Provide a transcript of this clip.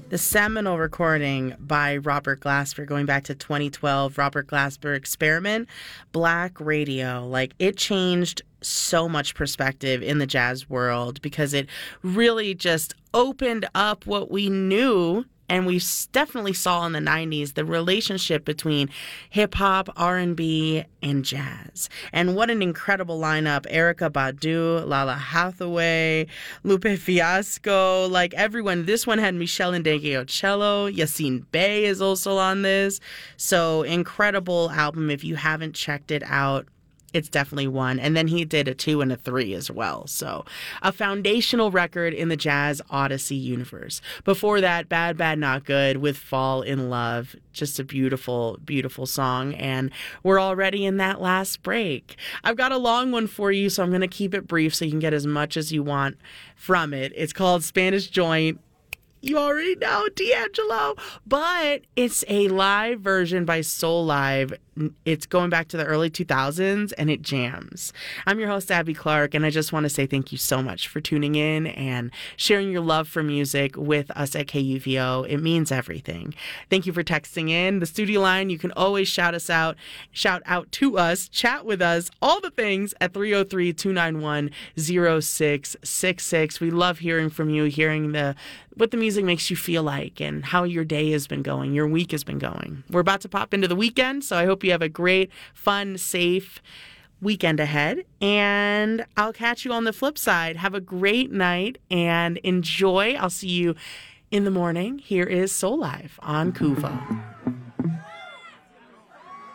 The seminal recording by Robert Glasper going back to 2012, Robert Glasper Experiment, Black Radio. Like, it changed so much perspective in the jazz world because it really just opened up what we knew. And we definitely saw in the 90s the relationship between hip-hop, R&B, and jazz. And what an incredible lineup. Erykah Badu, Lala Hathaway, Lupe Fiasco, like everyone. This one had Michelle Ndegeocello. Yassine Bey is also on this. So incredible album. If you haven't checked it out, it's definitely one. And then he did a 2 and a 3 as well. So a foundational record in the Jazz Odyssey universe. Before that, Bad Bad Not Good with Fall in Love. Just a beautiful, beautiful song. And we're already in that last break. I've got a long one for you, so I'm going to keep it brief so you can get as much as you want from it. It's called Spanish Joint. You already know, D'Angelo. But it's a live version by Soul Live. It's going back to the early 2000s, and it jams. I'm your host, Abby Clark, and I just want to say thank you so much for tuning in and sharing your love for music with us at KUVO. It means everything. Thank you for texting in. The studio line, you can always shout out to us, chat with us, all the things at 303-291-0666. We love hearing from you, hearing what the music makes you feel like and how your day has been going, your week has been going. We're about to pop into the weekend, so I hope you have a great, fun, safe weekend ahead. And I'll catch you on the flip side. Have a great night and enjoy. I'll see you in the morning. Here is Soul Live on KUVO.